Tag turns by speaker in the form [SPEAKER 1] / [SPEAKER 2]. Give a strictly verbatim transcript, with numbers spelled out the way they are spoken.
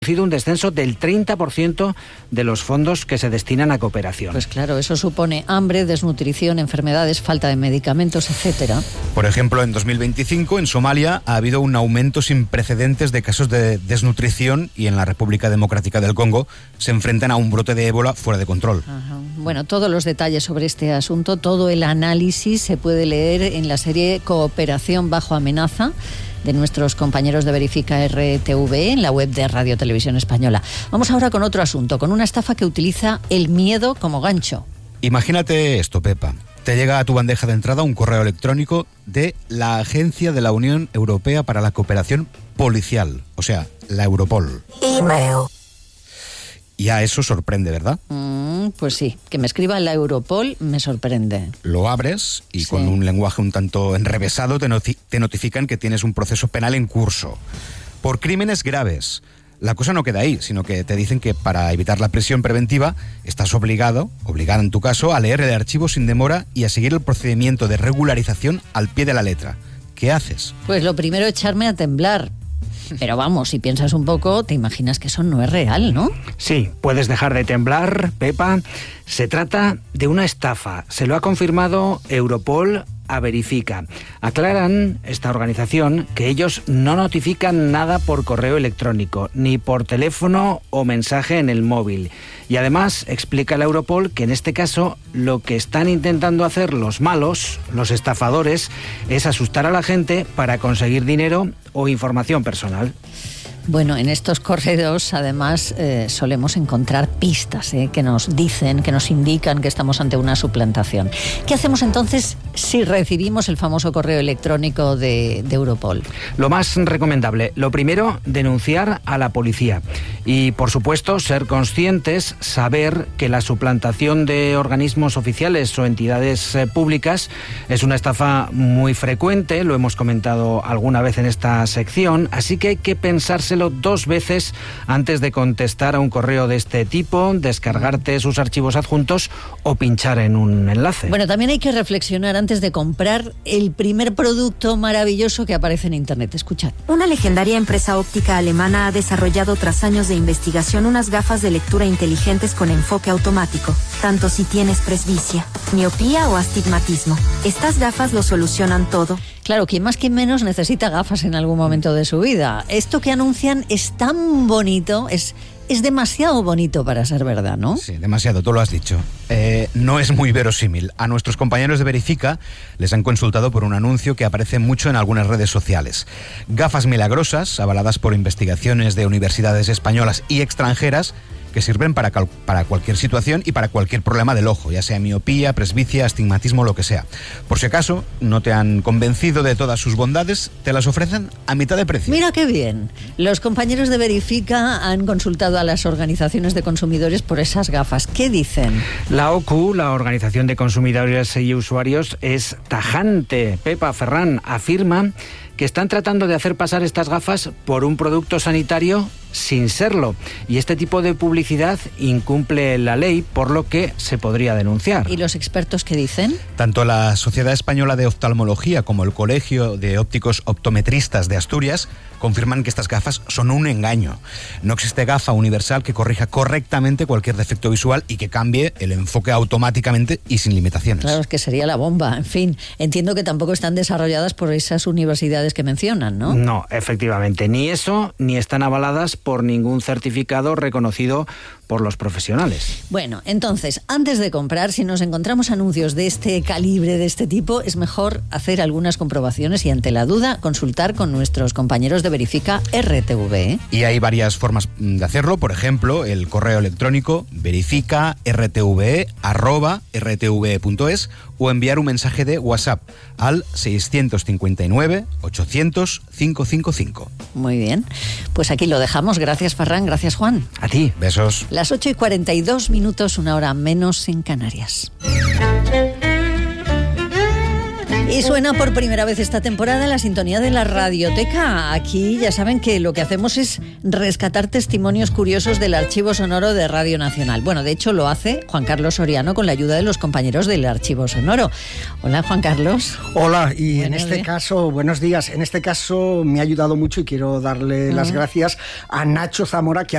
[SPEAKER 1] un descenso del treinta por ciento de los fondos que se destinan a cooperación.
[SPEAKER 2] Pues claro, eso supone hambre, desnutrición, enfermedades, falta de medicamentos, etcétera.
[SPEAKER 3] Por ejemplo, en dos mil veinticinco en Somalia ha habido un aumento sin precedentes de casos de desnutrición y en la República Democrática del Congo se enfrentan a un brote de ébola fuera de control.
[SPEAKER 2] Ajá. Bueno, todos los detalles sobre este asunto, todo el análisis se puede leer en la serie Cooperación bajo amenaza de nuestros compañeros de Verifica R T V en la web de Radio Televisión Española. Vamos ahora con otro asunto, con una estafa que utiliza el miedo como gancho.
[SPEAKER 3] Imagínate esto, Pepa. Te llega a tu bandeja de entrada un correo electrónico de la Agencia de la Unión Europea para la Cooperación Policial, o sea, la Europol.
[SPEAKER 4] Email.
[SPEAKER 3] Ya eso sorprende, ¿verdad?
[SPEAKER 2] Mm, pues sí, que me escriba la Europol me sorprende.
[SPEAKER 3] Lo abres y
[SPEAKER 2] sí.
[SPEAKER 3] con un lenguaje un tanto enrevesado te, noti- te notifican que tienes un proceso penal en curso por crímenes graves. La cosa no queda ahí, sino que te dicen que para evitar la prisión preventiva estás obligado, obligada en tu caso, a leer el archivo sin demora y a seguir el procedimiento de regularización al pie de la letra. ¿Qué haces?
[SPEAKER 2] Pues lo primero, echarme a temblar. Pero vamos, si piensas un poco, te imaginas que eso no es real, ¿no?
[SPEAKER 1] Sí, puedes dejar de temblar, Pepa. Se trata de una estafa. Se lo ha confirmado Europol a Verifica. Aclaran, esta organización, que ellos no notifican nada por correo electrónico, ni por teléfono o mensaje en el móvil. Y además, explica la Europol que en este caso lo que están intentando hacer los malos, los estafadores, es asustar a la gente para conseguir dinero o información personal.
[SPEAKER 2] Bueno, en estos correos además eh, solemos encontrar pistas eh, que nos dicen, que nos indican que estamos ante una suplantación. ¿Qué hacemos entonces si recibimos el famoso correo electrónico de, de Europol?
[SPEAKER 1] Lo más recomendable, lo primero, denunciar a la policía. Y, por supuesto, ser conscientes, saber que la suplantación de organismos oficiales o entidades eh, públicas es una estafa muy frecuente, lo hemos comentado alguna vez en esta sección, así que hay que pensarse dos veces antes de contestar a un correo de este tipo, descargarte sus archivos adjuntos o pinchar en un enlace.
[SPEAKER 2] Bueno, también hay que reflexionar antes de comprar el primer producto maravilloso que aparece en Internet. Escuchad.
[SPEAKER 4] Una legendaria empresa óptica alemana ha desarrollado tras años de investigación unas gafas de lectura inteligentes con enfoque automático, tanto si tienes presbicia, miopía o astigmatismo. Estas gafas lo solucionan todo.
[SPEAKER 2] Claro, quien más quien menos necesita gafas en algún momento de su vida. Esto que anuncian es tan bonito, es, es demasiado bonito para ser verdad, ¿no?
[SPEAKER 3] Sí, demasiado, tú lo has dicho. Eh, no es muy verosímil. A nuestros compañeros de Verifica les han consultado por un anuncio que aparece mucho en algunas redes sociales. Gafas milagrosas, avaladas por investigaciones de universidades españolas y extranjeras, que sirven para, cal- para cualquier situación y para cualquier problema del ojo, ya sea miopía, presbicia, astigmatismo, lo que sea. Por si acaso no te han convencido de todas sus bondades, te las ofrecen a mitad de precio.
[SPEAKER 2] Mira qué bien. Los compañeros de Verifica han consultado a las organizaciones de consumidores por esas gafas. ¿Qué dicen?
[SPEAKER 1] La O C U, la Organización de Consumidores y Usuarios, es tajante. Pepa Ferrán afirma que están tratando de hacer pasar estas gafas por un producto sanitario sin serlo. Y este tipo de publicidad incumple la ley, por lo que se podría denunciar.
[SPEAKER 2] ¿Y los expertos qué dicen?
[SPEAKER 3] Tanto la Sociedad Española de Oftalmología como el Colegio de Ópticos Optometristas de Asturias confirman que estas gafas son un engaño. No existe gafa universal que corrija correctamente cualquier defecto visual y que cambie el enfoque automáticamente y sin limitaciones.
[SPEAKER 2] Claro, es que sería la bomba. En fin, entiendo que tampoco están desarrolladas por esas universidades que mencionan, ¿no?
[SPEAKER 1] No, efectivamente. Ni eso, ni están avaladas por ningún certificado reconocido por los profesionales.
[SPEAKER 2] Bueno, entonces, antes de comprar, si nos encontramos anuncios de este calibre, de este tipo, es mejor hacer algunas comprobaciones y, ante la duda, consultar con nuestros compañeros de Verifica R T V. ¿eh?
[SPEAKER 3] Y hay varias formas de hacerlo, por ejemplo, el correo electrónico verifica r t v e arroba r t v e punto es o enviar un mensaje de WhatsApp al seiscientos cincuenta y nueve ochocientos cinco cinco cinco.
[SPEAKER 2] Muy bien, pues aquí lo dejamos. Gracias, Ferran, gracias, Juan.
[SPEAKER 1] A ti.
[SPEAKER 3] Besos.
[SPEAKER 2] Las ocho y cuarenta y dos minutos, una hora menos en Canarias. Y suena por primera vez esta temporada la sintonía de la Radioteca. Aquí ya saben que lo que hacemos es rescatar testimonios curiosos del archivo sonoro de Radio Nacional. Bueno, de hecho lo hace Juan Carlos Soriano con la ayuda de los compañeros del archivo sonoro. Hola, Juan Carlos.
[SPEAKER 5] Hola, y
[SPEAKER 2] Buenos
[SPEAKER 5] en este
[SPEAKER 2] días.
[SPEAKER 5] caso, buenos días, en este caso me ha ayudado mucho y quiero darle
[SPEAKER 2] Uh-huh.
[SPEAKER 5] las gracias a Nacho Zamora, que